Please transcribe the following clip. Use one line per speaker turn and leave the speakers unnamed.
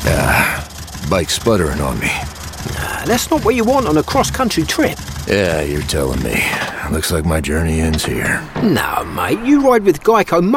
Bike's sputtering on me.
That's not what you want on a cross-country trip.
Yeah, you're telling me. Looks like my journey ends here.
No, mate, you ride with Geico